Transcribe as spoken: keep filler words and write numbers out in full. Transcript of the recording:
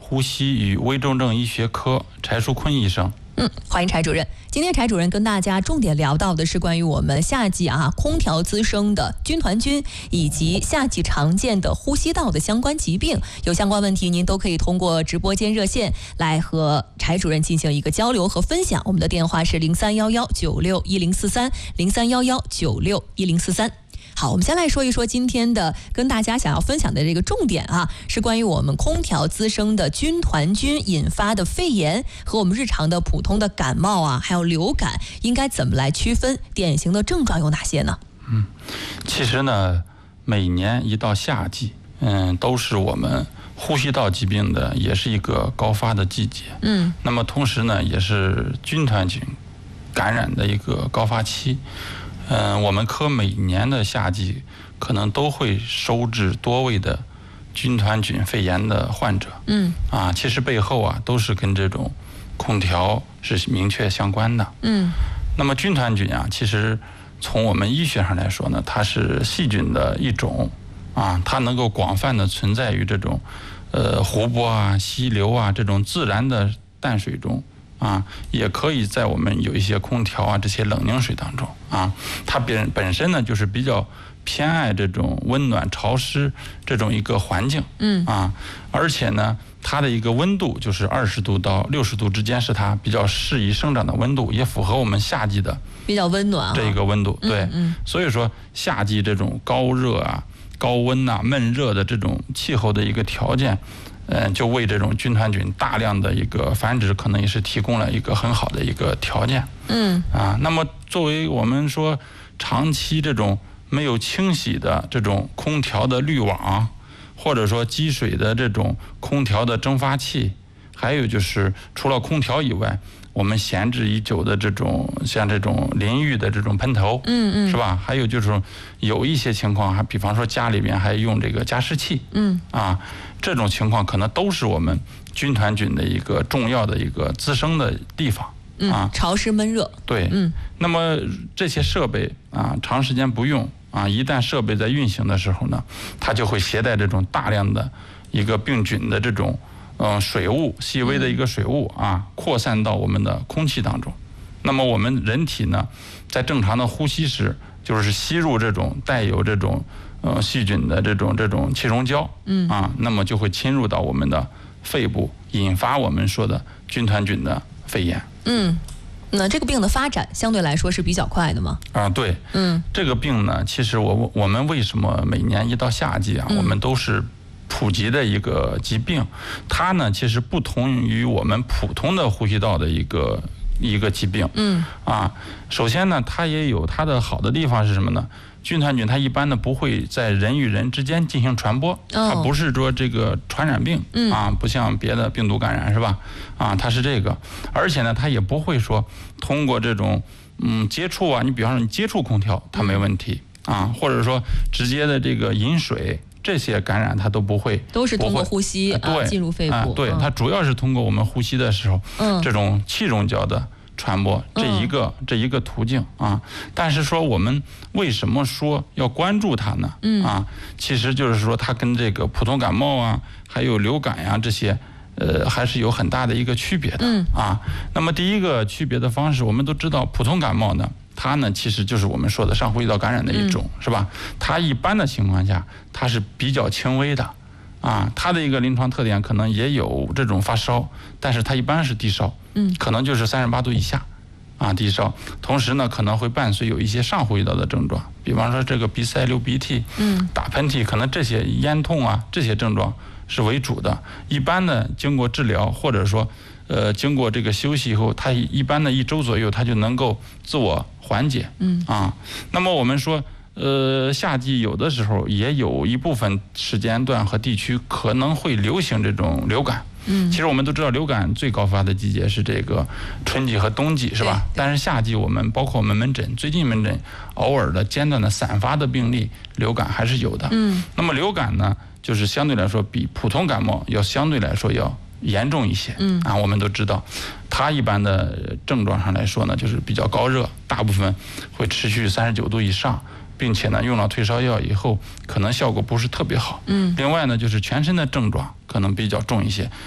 呼吸与危重症医学科柴淑坤医生。 嗯，欢迎柴主任。今天柴主任跟大家重点聊到的是关于我们夏季啊空调滋生的军团菌以及夏季常见的呼吸道的相关疾病。有相关问题，您都可以通过直播间热线来和柴主任进行一个交流和分享。我们的电话是零三幺幺九六一零四三零三幺幺九六一零四三。好，我们先来说一说今天的跟大家想要分享的这个重点啊，是关于我们空调滋生的军团菌引发的肺炎和我们日常的普通的感冒啊，还有流感，应该怎么来区分？典型的症状有哪些呢？ 嗯，其实呢，每年一到夏季，嗯，都是我们呼吸道疾病的也是一个高发的季节。嗯，那么同时呢，也是军团菌感染的一个高发期。嗯，我们科每年的夏季可能都会收治多位的军团菌肺炎的患者。嗯，啊，其实背后啊都是跟这种空调是明确相关的。嗯，那么军团菌啊，其实从我们医学上来说呢，它是细菌的一种啊，它能够广泛的存在于这种呃湖泊啊、溪流啊这种自然的淡水中。啊，也可以在我们有一些空调啊这些冷凝水当中啊，它本本身呢就是比较偏爱这种温暖潮湿这种一个环境，嗯啊，而且呢它的一个温度就是二十度到六十度之间是它比较适宜生长的温度，也符合我们夏季的比较温暖这一个温度，对，嗯嗯，所以说夏季这种高热啊、高温啊、闷热的这种气候的一个条件。嗯，就为这种军团菌大量的一个繁殖，可能也是提供了一个很好的一个条件。嗯，啊，那么作为我们说长期这种没有清洗的这种空调的滤网，或者说积水的这种空调的蒸发器，还有就是除了空调以外，我们闲置已久的这种像这种淋浴的这种喷头，嗯嗯，是吧？还有就是有一些情况，还比方说家里边还用这个加湿器，嗯啊，这种情况可能都是我们军团菌的一个重要的一个滋生的地方， 嗯啊，潮湿闷热， 对，嗯。那么这些设备啊，长时间不用啊，一旦设备在运行的时候呢，它就会携带这种大量的一个病菌的这种。嗯，水雾细微的一个水雾啊，扩散到我们的空气当中。那么我们人体呢，在正常的呼吸时，就是吸入这种带有这种呃细菌的这种这种气溶胶，嗯啊，那么就会侵入到我们的肺部，引发我们说的军团菌的肺炎。 嗯，那这个病的发展相对来说是比较快的吗？ 啊，对，嗯，这个病呢，其实我我们为什么每年一到夏季啊，嗯、我们都是。普及的一个疾病，它呢其实不同于我们普通的呼吸道的一个一个疾病。嗯啊，首先呢，它也有它的好的地方是什么呢？军团菌它一般呢不会在人与人之间进行传播，它不是说这个传染病啊，不像别的病毒感染是吧？啊，它是这个，而且呢，它也不会说通过这种嗯接触啊，你比方说你接触空调，它没问题啊，或者说直接的这个饮水。这些感染它都不会， 都是通过呼吸啊进入肺部。啊、 对，它主要是通过我们呼吸的时候，嗯，这种气溶胶的传播，这一个、嗯、这一个途径啊。但是说我们为什么说要关注它呢？嗯啊，其实就是说它跟这个普通感冒啊，还有流感呀、啊、这些，呃，还是有很大的一个区别的。嗯啊，那么第一个区别的方式，我们都知道，普通感冒呢。它呢，其实就是我们说的上呼吸道感染的一种，嗯、是吧？它一般的情况下，它是比较轻微的，啊，它的一个临床特点可能也有这种发烧，但是它一般是低烧，嗯，可能就是三十八度以下，啊，低烧。同时呢，可能会伴随有一些上呼吸道的症状，比方说这个鼻塞、流鼻涕，嗯，打喷嚏，可能这些咽痛啊这些症状是为主的。一般呢，经过治疗或者说。呃，经过这个休息以后，它一般的一周左右，它就能够自我缓解。嗯啊，那么我们说，呃，夏季有的时候也有一部分时间段和地区可能会流行这种流感。嗯，其实我们都知道，流感最高发的季节是这个春季和冬季，是吧？但是夏季我们包括我们门诊，最近门诊偶尔的间断的散发的病例，流感还是有的。嗯，那么流感呢，就是相对来说比普通感冒要相对来说要。严重一些，嗯啊，我们都知道，它一般的症状上来说呢，就是比较高热，大部分会持续三十九度以上，并且呢，用了退烧药以后，可能效果不是特别好。嗯，另外呢，就是全身的症状可能比较重一些。